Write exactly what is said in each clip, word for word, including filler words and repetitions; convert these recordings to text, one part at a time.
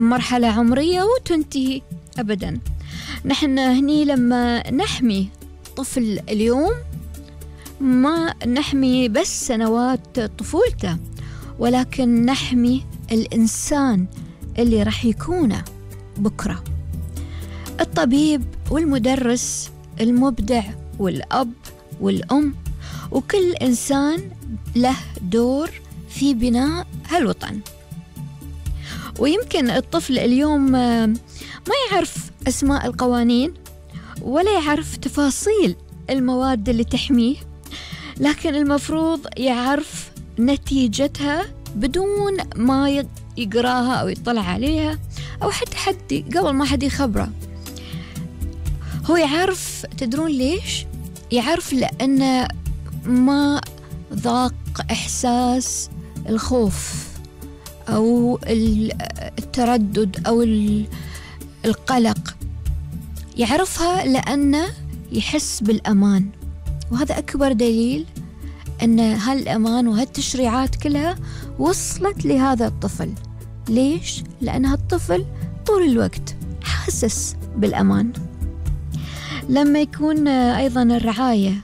مرحلة عمرية وتنتهي أبدا. نحن هني لما نحمي طفل اليوم ما نحمي بس سنوات طفولته، ولكن نحمي الإنسان اللي رح يكونه بكرة. الطبيب والمدرس، المبدع والأب والأم، وكل إنسان له دور في بناء هالوطن. ويمكن الطفل اليوم ما يعرف أسماء القوانين ولا يعرف تفاصيل المواد اللي تحميه، لكن المفروض يعرف نتيجتها بدون ما يقراها أو يطلع عليها أو حتى حد قبل ما حد يخبره. هو يعرف، تدرون ليش؟ يعرف لأنه ما ذاق إحساس الخوف أو التردد أو القلق. يعرفها لأنه يحس بالأمان، وهذا أكبر دليل أن هالأمان وهالتشريعات كلها وصلت لهذا الطفل. ليش؟ لأن هالطفل طول الوقت حاسس بالأمان. لما يكون أيضا الرعاية،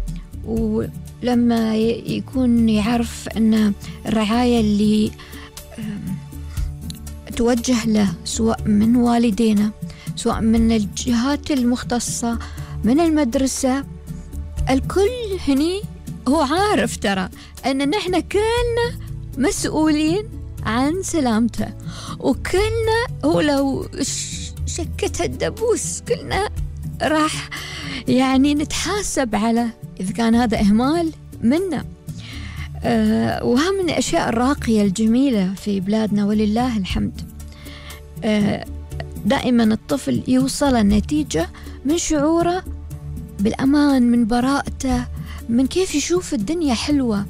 ولما يكون يعرف أن الرعاية اللي توجه له سواء من والدينا، سواء من الجهات المختصة، من المدرسة، الكل هني هو عارف ترى أن نحن كلنا مسؤولين عن سلامته، وكلنا هو لو شكت الدبوس كلنا راح يعني نتحاسب على إذا كان هذا إهمال منا. أه وها من الأشياء الراقية الجميلة في بلادنا ولله الحمد. أه دائما الطفل يوصل النتيجة من شعوره بالأمان، من براءته، من كيف يشوف الدنيا حلوة.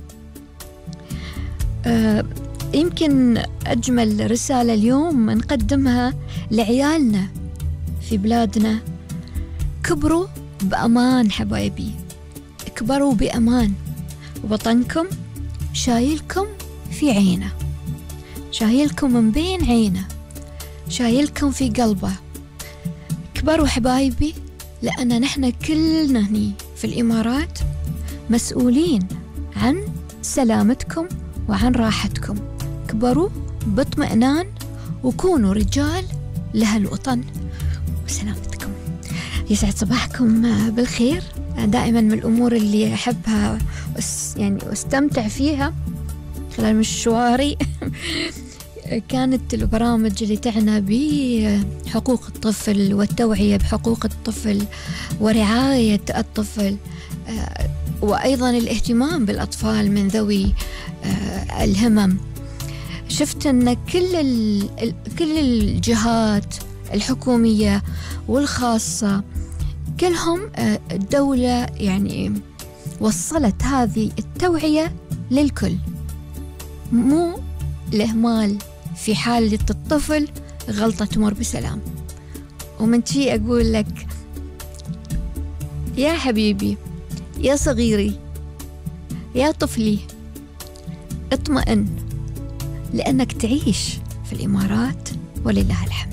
أه يمكن أجمل رسالة اليوم نقدمها لعيالنا في بلادنا: كبروا بأمان حبايبي، اكبروا بأمان، وطنكم شايلكم في عينه، شايلكم من بين عينه، شايلكم في قلبه. كبروا حبايبي، لأن نحن كلنا هني في الإمارات مسؤولين عن سلامتكم وعن راحتكم. كبروا باطمئنان وكونوا رجال لهالوطن وسلامتكم. يسعد صباحكم بالخير. دائما من الأمور اللي أحبها يعني واستمتع فيها خلال مشواري كانت البرامج اللي تعنى بحقوق الطفل والتوعية بحقوق الطفل ورعاية الطفل، وأيضا الاهتمام بالأطفال من ذوي الهمم. شفت أن كل كل الجهات الحكومية والخاصة كلهم الدولة يعني وصلت هذه التوعية للكل، مو الإهمال في حالة الطفل غلطة تمر بسلام. ومن شي أقول لك يا حبيبي، يا صغيري، يا طفلي، اطمئن، لأنك تعيش في الإمارات ولله الحمد.